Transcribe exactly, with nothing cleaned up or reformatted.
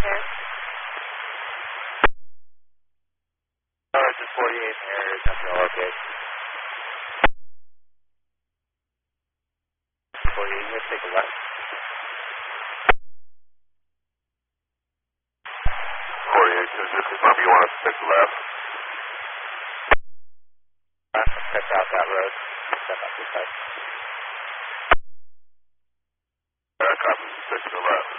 there. Uh, just forty-eight here, nothing all okay. forty-eight, let's take a left. forty-eight, so just confirm you want us to take the left. Check out that road. Step up this side. Uh, copy, take the left.